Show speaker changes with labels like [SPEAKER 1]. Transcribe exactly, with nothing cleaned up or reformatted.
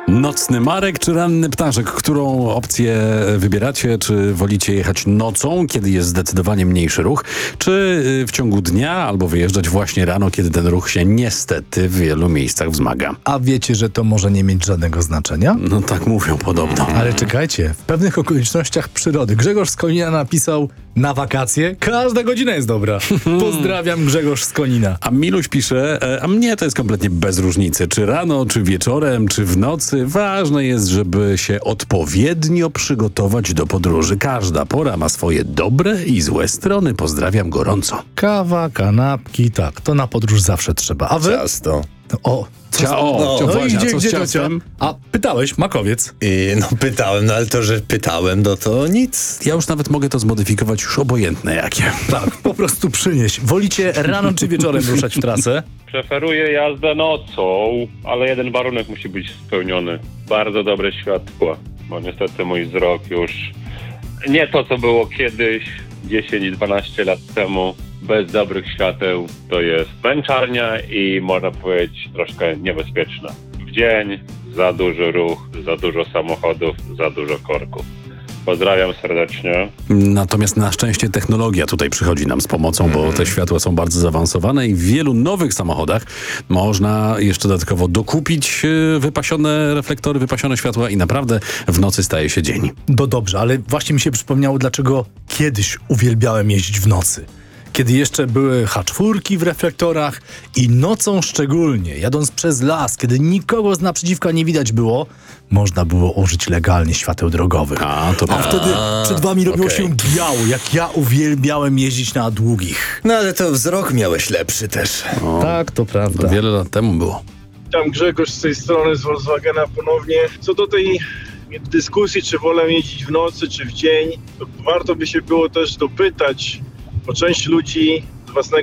[SPEAKER 1] Nocny Marek czy ranny ptaszek? Którą opcję wybieracie? Czy wolicie jechać nocą, kiedy jest zdecydowanie mniejszy ruch? Czy w ciągu dnia albo wyjeżdżać właśnie rano, kiedy ten ruch się niestety w wielu miejscach wzmaga?
[SPEAKER 2] A wiecie, że to może nie mieć żadnego znaczenia?
[SPEAKER 1] No tak mówią podobno.
[SPEAKER 2] Ale czekajcie, w pewnych okolicznościach przyrody Grzegorz z Konina napisał: na wakacje każda godzina jest dobra. Pozdrawiam, Grzegorz z Konina.
[SPEAKER 1] A Miluś pisze, e, a mnie to jest kompletnie bez różnicy. Czy rano, czy wieczorem, czy w nocy. Ważne jest, żeby się odpowiednio przygotować do podróży. Każda pora ma swoje dobre i złe strony. Pozdrawiam gorąco.
[SPEAKER 2] Kawa, kanapki, tak, to na podróż zawsze trzeba. A wy?
[SPEAKER 3] Ciasto.
[SPEAKER 2] O, co
[SPEAKER 1] Cia, o,
[SPEAKER 3] No,
[SPEAKER 1] cia,
[SPEAKER 2] no i
[SPEAKER 1] właśnie, a
[SPEAKER 2] gdzie,
[SPEAKER 1] co z
[SPEAKER 2] gdzie to
[SPEAKER 1] ciastem?
[SPEAKER 2] cia? A pytałeś, makowiec.
[SPEAKER 3] I no pytałem, no ale to, że pytałem, no to nic.
[SPEAKER 1] Ja już nawet mogę to zmodyfikować, już obojętne jakie.
[SPEAKER 2] Tak, po prostu przynieś. Wolicie rano czy wieczorem ruszać w trasę?
[SPEAKER 4] Preferuję jazdę nocą, ale jeden warunek musi być spełniony. Bardzo dobre światło, bo niestety mój wzrok już nie to, co było kiedyś, dziesięć dwanaście lat temu. Bez dobrych świateł to jest męczarnia i można powiedzieć troszkę niebezpieczna. W dzień za duży ruch, za dużo samochodów, za dużo korków. Pozdrawiam serdecznie.
[SPEAKER 1] Natomiast na szczęście technologia tutaj przychodzi nam z pomocą, bo te światła są bardzo zaawansowane i w wielu nowych samochodach można jeszcze dodatkowo dokupić e, wypasione reflektory, wypasione światła i naprawdę w nocy staje się dzień.
[SPEAKER 2] No dobrze, ale właśnie mi się przypomniało, dlaczego kiedyś uwielbiałem jeździć w nocy. Kiedy jeszcze były há cztery w reflektorach i nocą szczególnie, jadąc przez las, kiedy nikogo z naprzeciwka nie widać było, można było użyć legalnie świateł drogowych.
[SPEAKER 1] A, to
[SPEAKER 2] A wtedy przed wami robiło
[SPEAKER 3] okej.
[SPEAKER 2] się biało, jak ja uwielbiałem jeździć na długich.
[SPEAKER 3] No ale to wzrok miałeś lepszy też.
[SPEAKER 2] Tak, to prawda.
[SPEAKER 1] to wiele lat temu było.
[SPEAKER 5] Tam Grzegorz z tej strony z Volkswagena ponownie. Co do tej dyskusji, czy wolę jeździć w nocy, czy w dzień, to warto by się było też dopytać, bo część ludzi z własnego